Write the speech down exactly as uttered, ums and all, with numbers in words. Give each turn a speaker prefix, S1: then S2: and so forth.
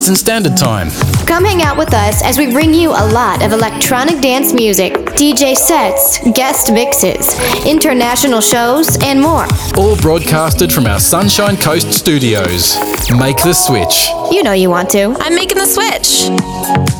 S1: Eastern Standard Time.
S2: Come hang out with us as we bring you a lot of electronic dance music, D J sets, guest mixes, international shows, and more.
S1: All broadcasted from our Sunshine Coast studios. Make the switch.
S2: You know you want to.
S3: I'm making the switch.